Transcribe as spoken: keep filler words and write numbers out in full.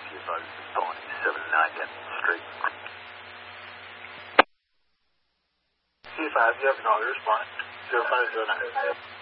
C five seven nine ten straight. C five, you have no response. zero five zero nine.